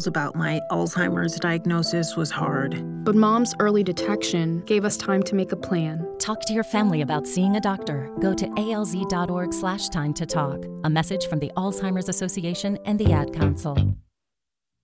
details about my Alzheimer's diagnosis was hard. But Mom's early detection gave us time to make a plan. Talk to your family about seeing a doctor. Go to alz.org/time to talk. A message from the Alzheimer's Association and the Ad Council.